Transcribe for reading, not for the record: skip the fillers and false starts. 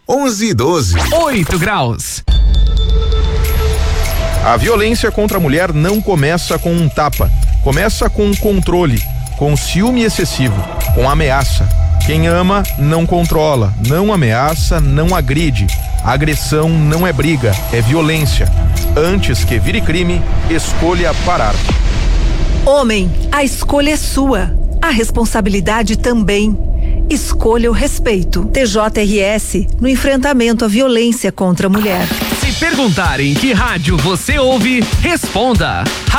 11:12. 8 graus. A violência contra a mulher não começa com um tapa, começa com controle, com ciúme excessivo, com ameaça. Quem ama não controla, não ameaça, não agride. Agressão não é briga, é violência. Antes que vire crime, escolha parar. Homem, a escolha é sua, a responsabilidade também. Escolha o respeito. TJRS no enfrentamento à violência contra a mulher. Se perguntarem que rádio você ouve, responda.